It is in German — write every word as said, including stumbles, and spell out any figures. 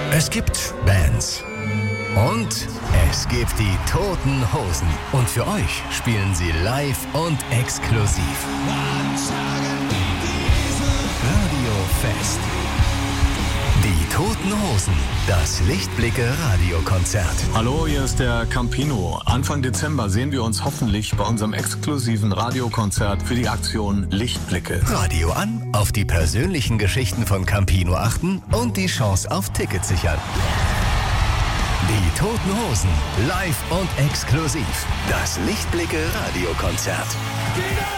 Es gibt Bands. Und es gibt die Toten Hosen. Und für euch spielen sie live und exklusiv. Radio Fest. Die Toten Hosen. Das Lichtblicke Radiokonzert. Hallo, hier ist der Campino. Anfang Dezember sehen wir uns hoffentlich bei unserem exklusiven Radiokonzert für die Aktion Lichtblicke. Radio an, auf die persönlichen Geschichten von Campino achten und die Chance auf Tickets sichern. Die Toten Hosen, live und exklusiv. Das Lichtblicke Radiokonzert.